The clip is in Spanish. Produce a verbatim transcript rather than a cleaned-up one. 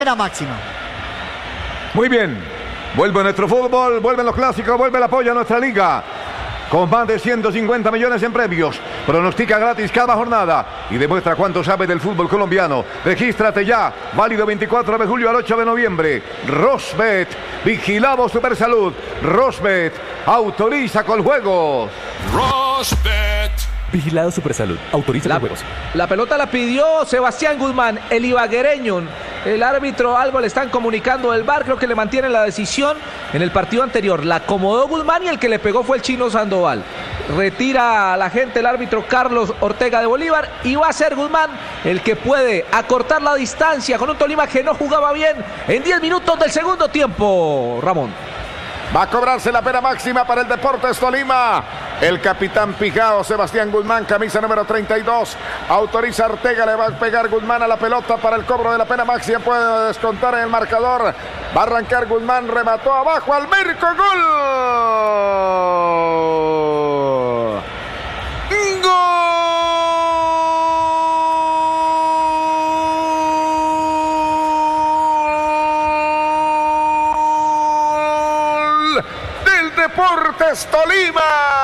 Pena máxima. Muy bien. Vuelve nuestro fútbol, vuelven los clásicos, vuelve el apoyo a nuestra liga. Con más de ciento cincuenta millones en premios. Pronostica gratis cada jornada y demuestra cuánto sabe del fútbol colombiano. Regístrate ya. Válido veinticuatro de julio al ocho de noviembre. Rosbet. Vigilado Supersalud. Rosbet. Autoriza con juegos. Rosbet. Vigilado Supersalud. Autoriza la, los juegos. La pelota la pidió Sebastián Guzmán, el ibaguereño. El árbitro algo le están comunicando del V A R, creo que le mantiene la decisión. En el partido anterior la acomodó Guzmán y el que le pegó fue el chino Sandoval. Retira a la gente el árbitro Carlos Ortega de Bolívar y va a ser Guzmán el que puede acortar la distancia con un Tolima que no jugaba bien en diez minutos del segundo tiempo. Ramón. Va a cobrarse la pena máxima para el Deportes Tolima. El capitán Pijao, Sebastián Guzmán, camisa número treinta y dos. Autoriza Ortega, le va a pegar Guzmán a la pelota para el cobro de la pena máxima. Puede descontar en el marcador. Va a arrancar Guzmán, remató abajo al Mirko. ¡Gol! ¡Gol! Del Deportes Tolima.